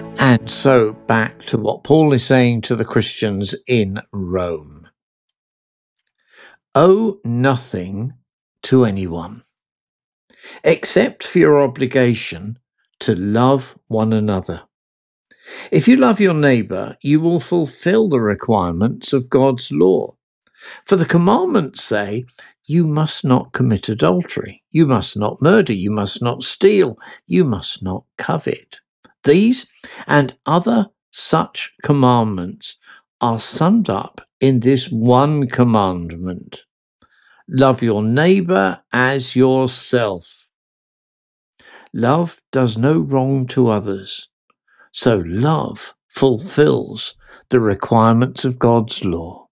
And so back to what Paul is saying to the Christians in Rome. Owe nothing to anyone, except for your obligation to love one another. If you love your neighbour, you will fulfill the requirements of God's law. For the commandments say, you must not commit adultery, you must not murder, you must not steal, you must not covet. These and other such commandments are summed up in this one commandment: love your neighbour as yourself. Love does no wrong to others, so love fulfills the requirements of God's law.